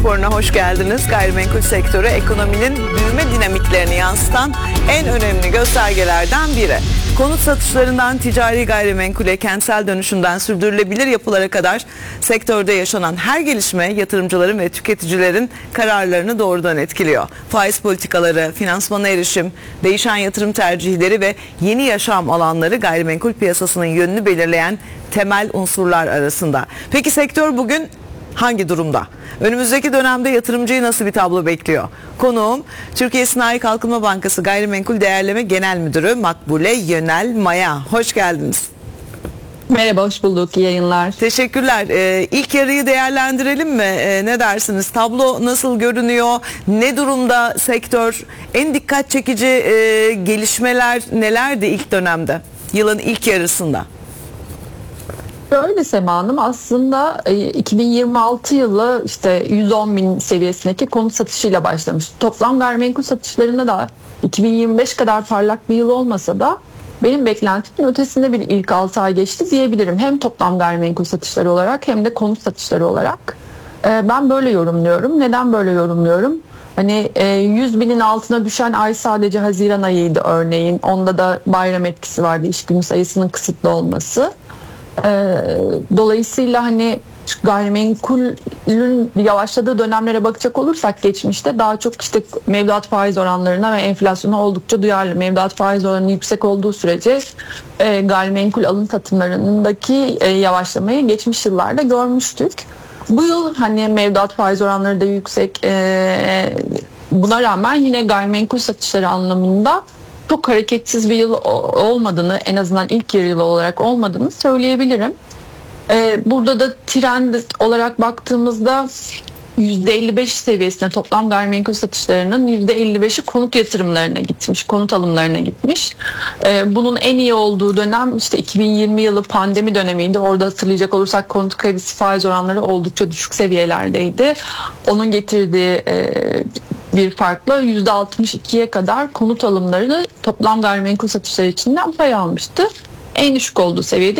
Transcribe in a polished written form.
raporuna hoş geldiniz. Gayrimenkul sektörü ekonominin büyüme dinamiklerini yansıtan en önemli göstergelerden biri. Konut satışlarından ticari gayrimenkule, kentsel dönüşümden sürdürülebilir yapılara kadar sektörde yaşanan her gelişme yatırımcıların ve tüketicilerin kararlarını doğrudan etkiliyor. Faiz politikaları, finansmana erişim, değişen yatırım tercihleri ve yeni yaşam alanları gayrimenkul piyasasının yönünü belirleyen temel unsurlar arasında. Peki sektör bugün hangi durumda? Önümüzdeki dönemde yatırımcıyı nasıl bir tablo bekliyor? Konuğum Türkiye Sanayi Kalkınma Bankası Gayrimenkul Değerleme Genel Müdürü Makbule Yönel Maya. Hoş geldiniz. Merhaba, hoş bulduk. İyi yayınlar. Teşekkürler. İlk yarıyı değerlendirelim mi? Ne dersiniz? Tablo nasıl görünüyor? Ne durumda sektör? En dikkat çekici gelişmeler nelerdi ilk dönemde? Yılın ilk yarısında. Şöyle Sema Hanım, aslında 2026 yılı işte 110 bin seviyesindeki konut satışıyla başlamış. Toplam gayrimenkul satışlarında da 2025 kadar parlak bir yıl olmasa da benim beklentimin ötesinde bir ilk 6 ay geçti diyebilirim. Hem toplam gayrimenkul satışları olarak hem de konut satışları olarak. Ben böyle yorumluyorum. Neden böyle yorumluyorum? Hani 100 binin altına düşen ay sadece Haziran ayıydı örneğin. Onda da bayram etkisi vardı, iş günü sayısının kısıtlı olması. Dolayısıyla hani gayrimenkulün yavaşladığı dönemlere bakacak olursak geçmişte daha çok işte mevduat faiz oranlarına ve enflasyona oldukça duyarlı. Mevduat faiz oranı yüksek olduğu sürece gayrimenkul alım satımlarındaki yavaşlamayı geçmiş yıllarda görmüştük. Bu yıl hani mevduat faiz oranları da yüksek. Buna rağmen yine gayrimenkul satışları anlamında çok hareketsiz bir yıl olmadığını, en azından ilk yarı yılı olarak olmadığını söyleyebilirim. Burada da trend olarak baktığımızda %55 seviyesine toplam gayrimenkul satışlarının %55'i konut yatırımlarına gitmiş, konut alımlarına gitmiş. Bunun en iyi olduğu dönem işte 2020 yılı pandemi dönemiydi. Orada hatırlayacak olursak konut kredisi faiz oranları oldukça düşük seviyelerdeydi. Onun getirdiği bir farkla %62'ye kadar konut alımları toplam gayrimenkul satışları içinden pay almıştı. En düşük olduğu seviyede